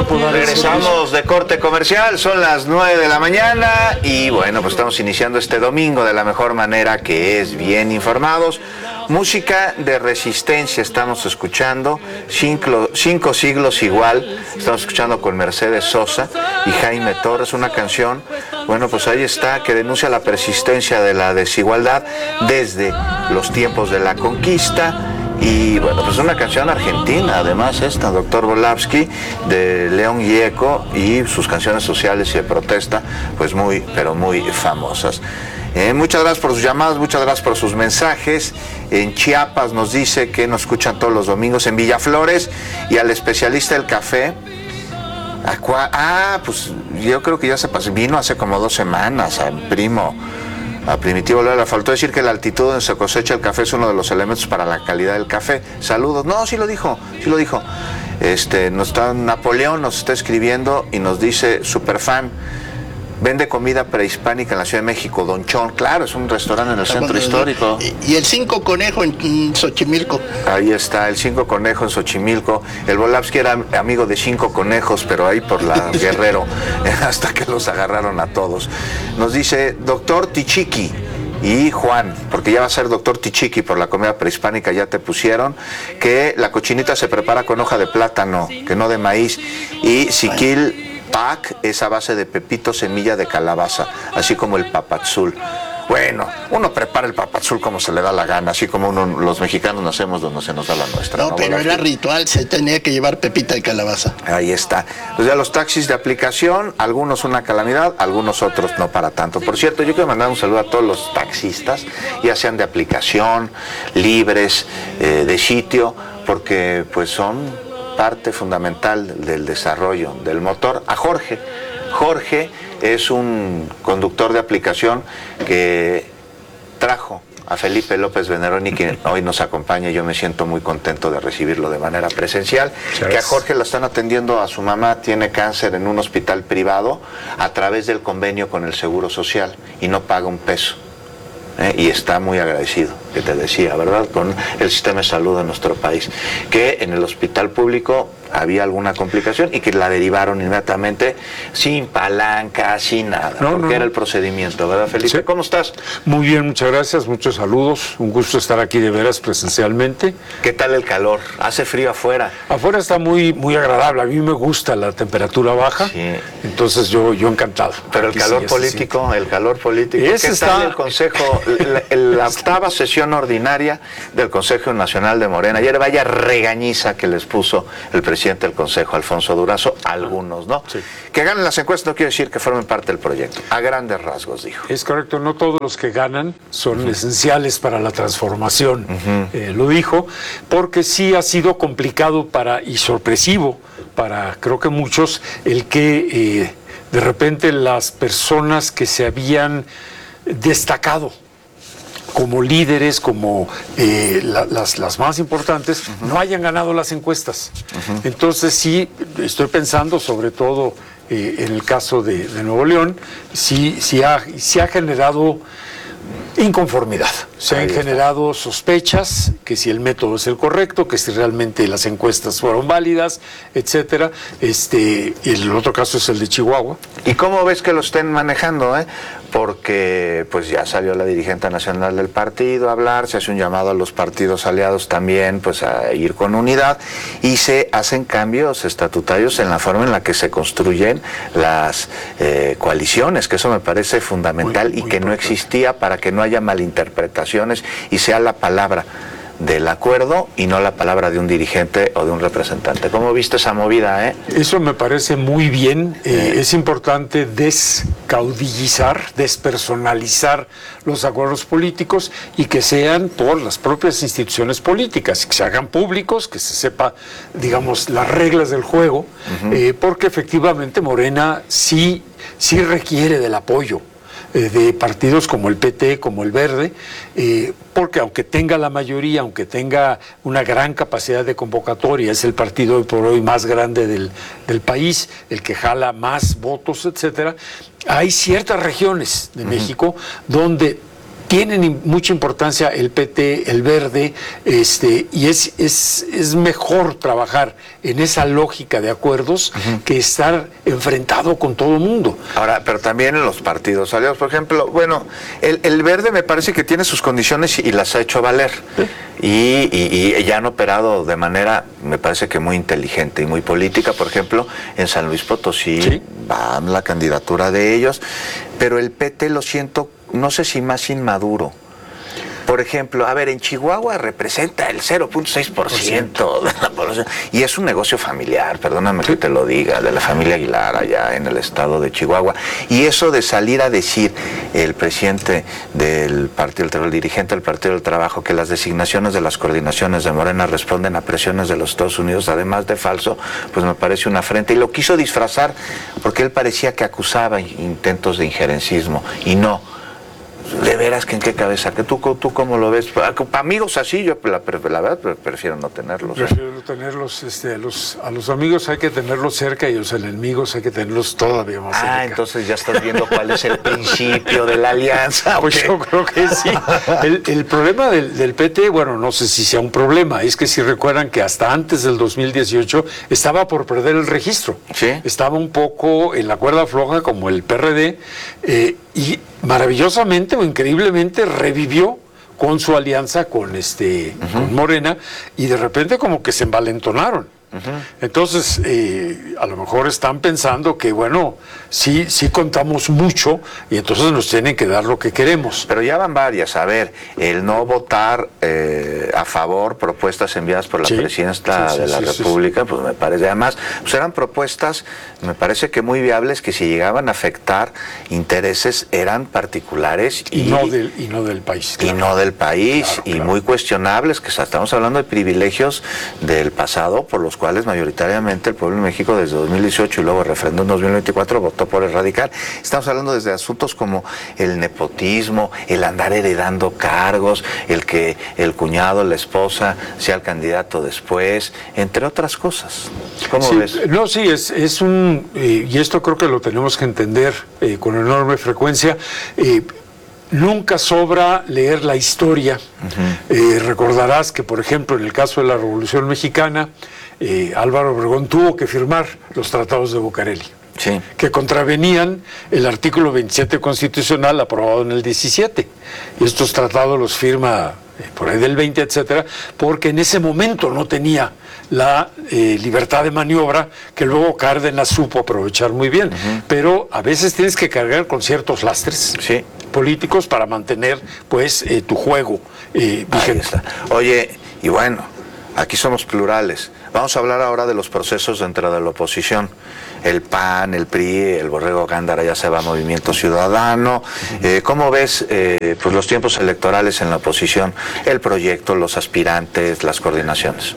supo dar el servicio. Regresamos de corte comercial, son las 9 de la mañana y bueno, pues estamos iniciando este domingo de la mejor manera, que es bien informados. Música de resistencia estamos escuchando, cinco siglos igual, estamos escuchando con Mercedes Sosa y Jaime Torres, una canción, bueno, pues ahí está, que denuncia la persistencia de la desigualdad desde los tiempos de la conquista. Y bueno, pues una canción argentina, además esta, Dr. Volavsky, de León Gieco, y sus canciones sociales y de protesta, pues muy, pero muy famosas. Muchas gracias por sus llamadas, muchas gracias por sus mensajes. En Chiapas nos dice que nos escuchan todos los domingos, en Villaflores, y al especialista del café. Pues yo creo que ya se pasó, vino hace como 2 semanas, al primo. A Primitivo le faltó decir que la altitud donde se cosecha el café es uno de los elementos para la calidad del café. Saludos. No, sí lo dijo. Napoleón nos está escribiendo y nos dice, superfan, vende comida prehispánica en la Ciudad de México, Don Chon. Claro, es un restaurante en el centro histórico. Y el 5 Conejo en Xochimilco. Ahí está, el 5 Conejo en Xochimilco. El Volavsky era amigo de 5 conejos, pero ahí por la Guerrero, hasta que los agarraron a todos. Nos dice, doctor Tichiqui y Juan, porque ya va a ser doctor Tichiqui por la comida prehispánica, ya te pusieron, que la cochinita se prepara con hoja de plátano, que no de maíz, y siquil pac es a base de pepito, semilla de calabaza, así como el papadzul. Bueno, uno prepara el papadzul como se le da la gana, así como los mexicanos nacemos donde se nos da la nuestra. No, pero era ritual, se tenía que llevar pepita de calabaza. Ahí está. Pues ya los taxis de aplicación, algunos una calamidad, algunos otros no para tanto. Por cierto, yo quiero mandar un saludo a todos los taxistas, ya sean de aplicación, libres, de sitio, porque pues son parte fundamental del desarrollo del motor. A Jorge es un conductor de aplicación que trajo a Felipe López Veneroni, que hoy nos acompaña, y yo me siento muy contento de recibirlo de manera presencial. Que a Jorge lo están atendiendo, a su mamá tiene cáncer en un hospital privado a través del convenio con el Seguro Social y no paga un peso. Y está muy agradecido, que te decía, ¿verdad?, con el sistema de salud de nuestro país, que en el hospital público había alguna complicación y que la derivaron inmediatamente, sin palanca, sin nada, porque era el procedimiento, ¿verdad, Felipe? Sí. ¿Cómo estás? Muy bien, muchas gracias, muchos saludos, un gusto estar aquí de veras presencialmente. ¿Qué tal el calor? ¿Hace frío afuera? Afuera está muy, muy agradable, a mí me gusta la temperatura baja, sí. Entonces yo encantado. Pero el calor político, ¿qué tal el Consejo, la octava sesión ordinaria del Consejo Nacional de Morena? Ayer vaya regañiza que les puso el presidente del Consejo, Alfonso Durazo, algunos, ¿no? Sí. Que ganen las encuestas no quiere decir que formen parte del proyecto, a grandes rasgos, dijo. Es correcto, no todos los que ganan son esenciales para la transformación, lo dijo, porque sí ha sido complicado y sorpresivo para, creo que muchos, el que de repente las personas que se habían destacado como líderes, como las más importantes, no hayan ganado las encuestas. Entonces sí, estoy pensando sobre todo en el caso de Nuevo León, sí ha generado inconformidad, se han generado sospechas que si el método es el correcto, que si realmente las encuestas fueron válidas, etcétera. Y el otro caso es el de Chihuahua. ¿Y cómo ves que lo estén manejando, Porque pues ya salió la dirigente nacional del partido a hablar, se hace un llamado a los partidos aliados también pues a ir con unidad, y se hacen cambios estatutarios en la forma en la que se construyen las coaliciones, que eso me parece fundamental muy y que importante. No existía, para que no haya malinterpretaciones y sea la palabra del acuerdo y no la palabra de un dirigente o de un representante. ¿Cómo viste esa movida, Eso me parece muy bien. Es importante descaudillizar, despersonalizar los acuerdos políticos y que sean por las propias instituciones políticas, que se hagan públicos, que se sepa, digamos, las reglas del juego, porque efectivamente Morena sí requiere del apoyo de partidos como el PT, como el Verde, porque aunque tenga la mayoría, aunque tenga una gran capacidad de convocatoria, es el partido hoy por hoy más grande del país, el que jala más votos, etcétera, hay ciertas regiones de México donde tienen mucha importancia el PT, el Verde, y es mejor trabajar en esa lógica de acuerdos que estar enfrentado con todo el mundo. Ahora, pero también en los partidos aliados, por ejemplo, bueno, el Verde me parece que tiene sus condiciones y las ha hecho valer. ¿Sí? Y ya han operado de manera, me parece que muy inteligente y muy política. Por ejemplo, en San Luis Potosí, ¿sí?, va la candidatura de ellos, pero el PT lo siento, no sé si más inmaduro. Por ejemplo, a ver, en Chihuahua representa el 0.6% de la población y es un negocio familiar, perdóname que te lo diga, de la familia Aguilar allá en el estado de Chihuahua. Y eso de salir a decir el presidente del Partido, el dirigente del Partido del Trabajo, que las designaciones de las coordinaciones de Morena responden a presiones de los Estados Unidos, además de falso, pues me parece una afrenta. Y lo quiso disfrazar porque él parecía que acusaba intentos de injerencismo y no. De veras que en qué cabeza, que tú cómo lo ves, amigos así, yo la verdad prefiero no tenerlos. Prefiero no tenerlos, a los amigos hay que tenerlos cerca y a los enemigos hay que tenerlos todavía más cerca. Entonces ya estás viendo cuál es el principio de la alianza. Pues yo creo que sí. El problema del PT, bueno, no sé si sea un problema, es que si recuerdan que hasta antes del 2018 estaba por perder el registro. ¿Sí? Estaba un poco en la cuerda floja como el PRD, y maravillosamente o increíblemente revivió con su alianza con con Morena, y de repente como que se envalentonaron. Entonces, a lo mejor están pensando que, bueno, sí contamos mucho y entonces nos tienen que dar lo que queremos. Pero ya van varias. A ver, el no votar a favor propuestas enviadas por la presidenta de la República, pues me parece, además, pues eran propuestas, me parece que muy viables, que si llegaban a afectar intereses eran particulares y no del país. Claro. Y no del país, claro. Y muy cuestionables, que estamos hablando de privilegios del pasado por los cuales mayoritariamente el pueblo de México desde 2018 y luego el referéndum 2024 votó por el radical. Estamos hablando desde asuntos como el nepotismo, el andar heredando cargos, el que el cuñado, la esposa sea el candidato después, entre otras cosas. ¿Cómo ves? No, sí, es un, y esto creo que lo tenemos que entender con enorme frecuencia. Nunca sobra leer la historia. Recordarás que, por ejemplo, en el caso de la Revolución Mexicana, Álvaro Obregón tuvo que firmar los tratados de Bucareli, que contravenían el artículo 27 constitucional aprobado en el 17. Y estos tratados los firma por ahí del 20, etcétera, porque en ese momento no tenía la libertad de maniobra que luego Cárdenas supo aprovechar muy bien. Pero a veces tienes que cargar con ciertos lastres políticos para mantener pues tu juego vigente. Oye, y bueno, aquí somos plurales. Vamos a hablar ahora de los procesos dentro de la oposición. El PAN, el PRI, el Borrego Gándara ya se va a Movimiento Ciudadano. ¿Cómo ves pues los tiempos electorales en la oposición, el proyecto, los aspirantes, las coordinaciones?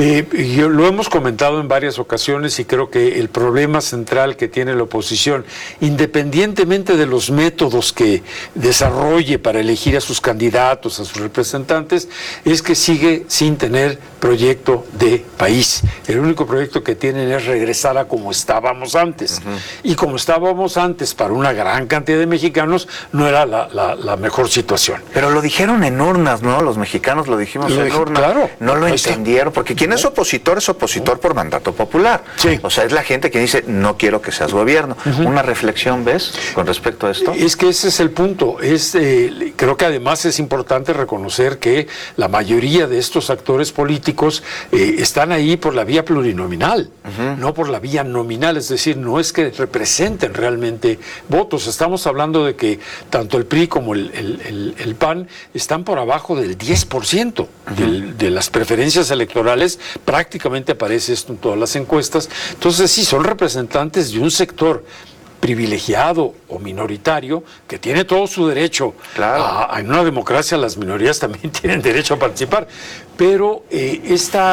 Lo hemos comentado en varias ocasiones y creo que el problema central que tiene la oposición, independientemente de los métodos que desarrolle para elegir a sus candidatos, a sus representantes, es que sigue sin tener proyecto de país. El único proyecto que tienen es regresar a como estábamos antes. Y como estábamos antes para una gran cantidad de mexicanos, no era la mejor situación. Pero lo dijeron en urnas, ¿no? Los mexicanos lo dijimos en urnas. Claro. No lo entendieron, porque quien es opositor por mandato popular. O sea, es la gente que dice, no quiero que seas gobierno. Una reflexión, ¿ves? Con respecto a esto. Es que ese es el punto. Creo que además es importante reconocer que la mayoría de estos actores políticos están ahí por la vía plurinominal, no por la vía nominal. Es decir, no es que representen realmente votos. Estamos hablando de que tanto el PRI como el PAN están por abajo del 10% de las preferencias electorales. Prácticamente aparece esto en todas las encuestas. Entonces, sí, son representantes de un sector privilegiado o minoritario que tiene todo su derecho. Claro. En una democracia las minorías también tienen derecho a participar, pero esta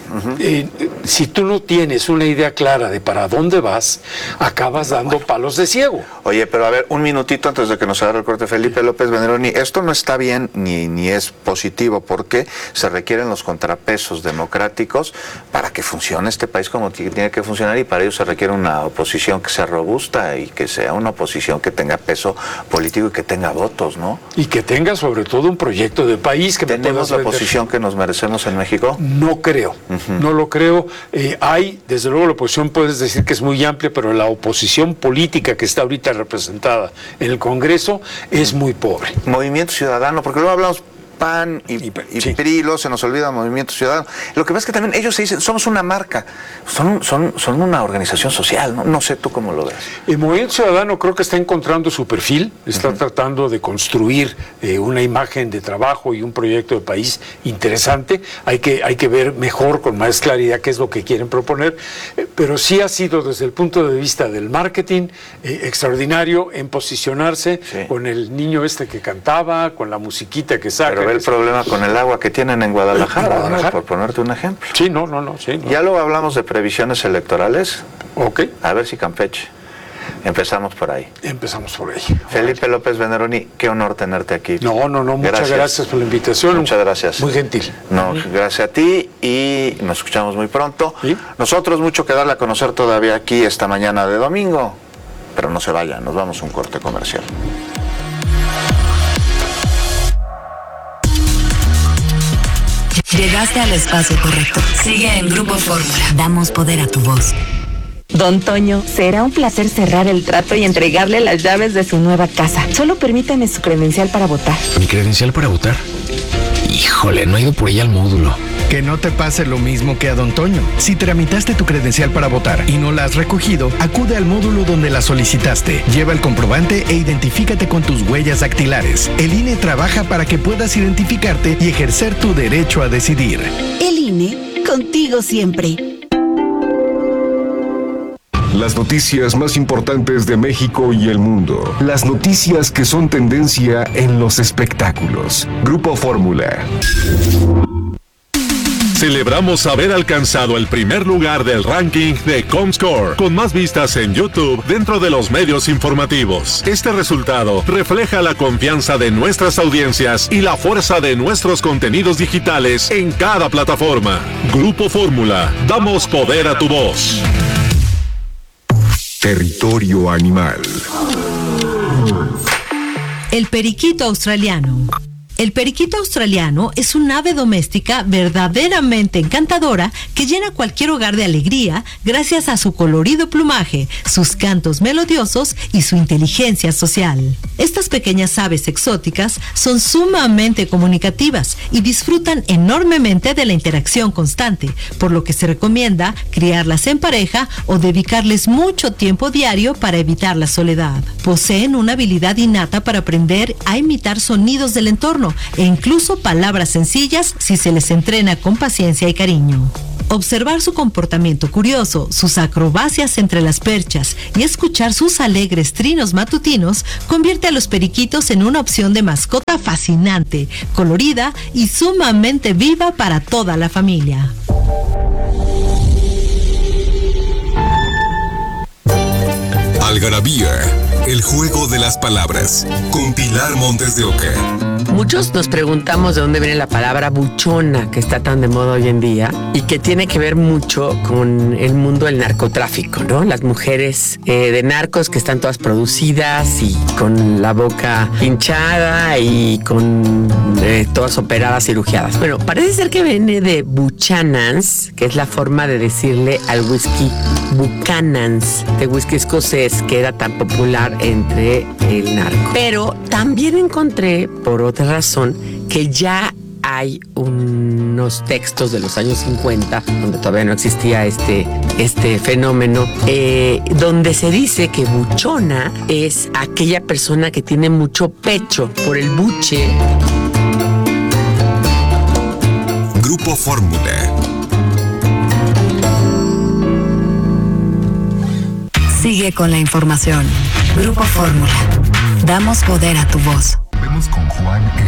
Si tú no tienes una idea clara de para dónde vas, acabas dando palos de ciego. Oye, pero a ver, un minutito antes de que nos agarre el corte Felipe López Veneroni. Esto no está bien ni es positivo, porque se requieren los contrapesos democráticos para que funcione este país como tiene que funcionar, y para ello se requiere una oposición que sea robusta y que sea una oposición que tenga peso político y que tenga votos, ¿no? Y que tenga sobre todo un proyecto de país que ¿Tenemos la oposición que nos merecemos en México? No creo, no lo creo. Hay, desde luego, la oposición puedes decir que es muy amplia, pero la oposición política que está ahorita representada en el Congreso es muy pobre. Movimiento Ciudadano, porque luego hablamos PAN y sí. PRI, luego se nos olvida Movimiento Ciudadano. Lo que pasa es que también ellos se dicen, somos una marca, son una organización social, ¿no? No sé tú cómo lo ves. El Movimiento Ciudadano creo que está encontrando su perfil, está tratando de construir una imagen de trabajo y un proyecto de país interesante. Hay que ver mejor, con más claridad, qué es lo que quieren proponer, pero sí ha sido, desde el punto de vista del marketing, extraordinario en posicionarse con el niño que cantaba, con la musiquita que saca. Pero ve el problema con el agua que tienen en Guadalajara, ¿no? Por ponerte un ejemplo. Sí, no. Sí, Ya luego hablamos de previsiones electorales. Ok. A ver si Campeche. Empezamos por ahí. Felipe López Veneroni, qué honor tenerte aquí. No, muchas gracias por la invitación. Muchas gracias. Muy gentil. No, gracias a ti, y nos escuchamos muy pronto. ¿Sí? Nosotros mucho que darle a conocer todavía aquí esta mañana de domingo, pero no se vayan, nos vamos a un corte comercial. Llegaste al espacio correcto. Sigue en Grupo Fórmula. Damos poder a tu voz. Don Toño, será un placer cerrar el trato y entregarle las llaves de su nueva casa. Solo permítame su credencial para votar. ¿Mi credencial para votar? Híjole, no he ido por ella al módulo. Que no te pase lo mismo que a Don Toño. Si tramitaste tu credencial para votar y no la has recogido, acude al módulo donde la solicitaste. Lleva el comprobante e identifícate con tus huellas dactilares. El INE trabaja para que puedas identificarte y ejercer tu derecho a decidir. El INE, contigo siempre. Las noticias más importantes de México y el mundo. Las noticias que son tendencia en los espectáculos. Grupo Fórmula. Celebramos haber alcanzado el primer lugar del ranking de Comscore, con más vistas en YouTube dentro de los medios informativos. Este resultado refleja la confianza de nuestras audiencias y la fuerza de nuestros contenidos digitales en cada plataforma. Grupo Fórmula, damos poder a tu voz. Territorio animal. El periquito australiano. El periquito australiano es un ave doméstica verdaderamente encantadora que llena cualquier hogar de alegría gracias a su colorido plumaje, sus cantos melodiosos y su inteligencia social. Estas pequeñas aves exóticas son sumamente comunicativas y disfrutan enormemente de la interacción constante, por lo que se recomienda criarlas en pareja o dedicarles mucho tiempo diario para evitar la soledad. Poseen una habilidad innata para aprender a imitar sonidos del entorno e incluso palabras sencillas si se les entrena con paciencia y cariño. Observar su comportamiento curioso, sus acrobacias entre las perchas y escuchar sus alegres trinos matutinos convierte a los periquitos en una opción de mascota fascinante, colorida y sumamente viva para toda la familia. Algarabía, el juego de las palabras, con Pilar Montes de Oca. Muchos nos preguntamos de dónde viene la palabra buchona, que está tan de moda hoy en día y que tiene que ver mucho con el mundo del narcotráfico, ¿no? Las mujeres de narcos que están todas producidas y con la boca hinchada y con todas operadas, cirugiadas. Bueno, parece ser que viene de Buchanans, que es la forma de decirle al whisky Buchanans, de whisky escocés, que era tan popular entre el narco. Pero también encontré, por otra razón, que ya hay unos textos de los años 50, donde todavía no existía este fenómeno, donde se dice que buchona es aquella persona que tiene mucho pecho por el buche. Grupo Fórmula. Sigue con la información. Grupo Fórmula. Damos poder a tu voz. Vemos con Juan